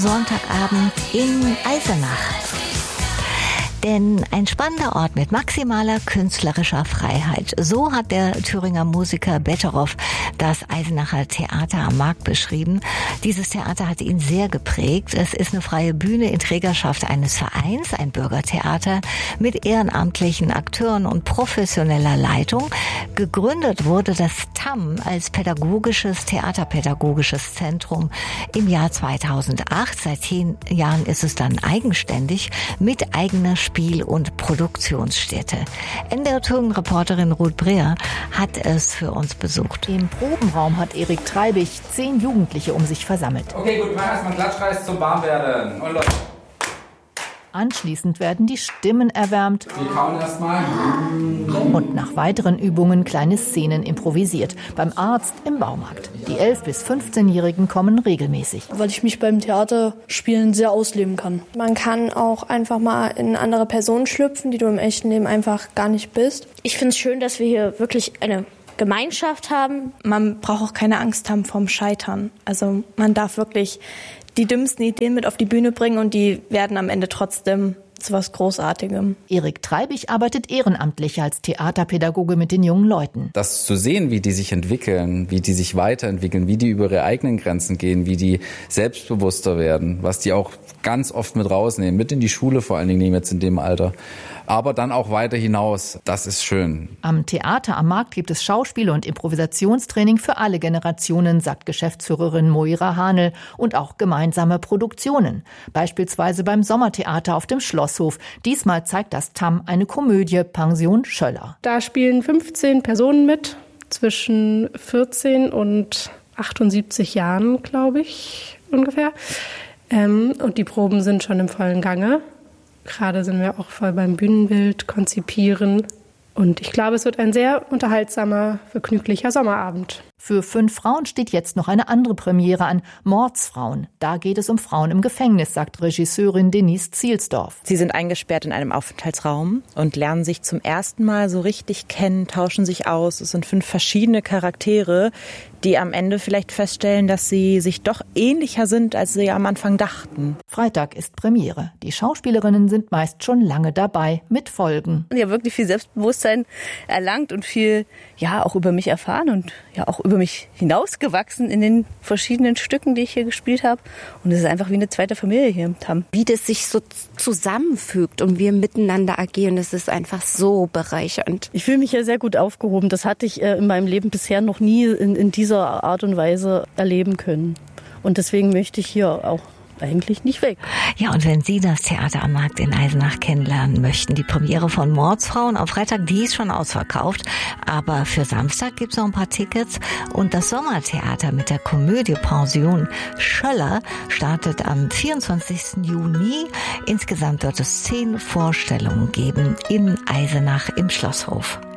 Sonntagabend in Eisenach. Denn ein spannender Ort mit maximaler künstlerischer Freiheit. So hat der Thüringer Musiker Betteroff das Eisenacher Theater am Markt beschrieben. Dieses Theater hat ihn sehr geprägt. Es ist eine freie Bühne in Trägerschaft eines Vereins, ein Bürgertheater mit ehrenamtlichen Akteuren und professioneller Leitung. Gegründet wurde das TAM als theaterpädagogisches Zentrum im Jahr 2008. Seit 10 Jahren ist es dann eigenständig mit eigener Spiel- und Produktionsstätte. NDR-Thüringen-Reporterin Ruth Breer hat es für uns besucht. Im Probenraum hat Erik Treibig 10 Jugendliche um sich versammelt. Okay, gut, mach erstmal einen Klatschkreis zum Warmwerden. Und los. Anschließend werden die Stimmen erwärmt. Wir kauen erstmal. Und nach weiteren Übungen kleine Szenen improvisiert. Beim Arzt im Baumarkt. Die 11- bis 15-Jährigen kommen regelmäßig. Weil ich mich beim Theaterspielen sehr ausleben kann. Man kann auch einfach mal in andere Personen schlüpfen, die du im echten Leben einfach gar nicht bist. Ich finde es schön, dass wir hier wirklich eine Gemeinschaft haben. Man braucht auch keine Angst haben vorm Scheitern. Also man darf wirklich die dümmsten Ideen mit auf die Bühne bringen und die werden am Ende trotzdem zu was Großartigem. Erik Treibig arbeitet ehrenamtlich als Theaterpädagoge mit den jungen Leuten. Das zu sehen, wie die sich entwickeln, wie die sich weiterentwickeln, wie die über ihre eigenen Grenzen gehen, wie die selbstbewusster werden, was die auch ganz oft mit rausnehmen, mit in die Schule vor allen Dingen jetzt in dem Alter, aber dann auch weiter hinaus. Das ist schön. Am Theater am Markt gibt es Schauspiele und Improvisationstraining für alle Generationen, sagt Geschäftsführerin Moira Hanel, und auch gemeinsame Produktionen. Beispielsweise beim Sommertheater auf dem Schlosshof. Diesmal zeigt das TAM eine Komödie, Pension Schöller. Da spielen 15 Personen mit, zwischen 14 und 78 Jahren, glaube ich, ungefähr. Und die Proben sind schon im vollen Gange. Gerade sind wir auch voll beim Bühnenbild, Konzipieren. Und ich glaube, es wird ein sehr unterhaltsamer, vergnüglicher Sommerabend. Für 5 Frauen steht jetzt noch eine andere Premiere an, Mordsfrauen. Da geht es um Frauen im Gefängnis, sagt Regisseurin Denise Zielsdorf. Sie sind eingesperrt in einem Aufenthaltsraum und lernen sich zum ersten Mal so richtig kennen, tauschen sich aus. Es sind 5 verschiedene Charaktere, die am Ende vielleicht feststellen, dass sie sich doch ähnlicher sind, als sie am Anfang dachten. Freitag ist Premiere. Die Schauspielerinnen sind meist schon lange dabei, mit Folgen. Ich habe wirklich viel Selbstbewusstsein erlangt und viel, auch über mich erfahren und auch über mich hinausgewachsen in den verschiedenen Stücken, die ich hier gespielt habe. Und es ist einfach wie eine zweite Familie hier im TAM. Wie das sich so zusammenfügt und wir miteinander agieren, das ist einfach so bereichernd. Ich fühle mich ja sehr gut aufgehoben. Das hatte ich in meinem Leben bisher noch nie in dieser Art und Weise erleben können. Und deswegen möchte ich hier auch eigentlich nicht weg. Ja, und wenn Sie das Theater am Markt in Eisenach kennenlernen möchten, die Premiere von Mordsfrauen am Freitag, die ist schon ausverkauft, aber für Samstag gibt's noch ein paar Tickets und das Sommertheater mit der Komödie Pension Schöller startet am 24. Juni. Insgesamt wird es 10 Vorstellungen geben in Eisenach im Schlosshof.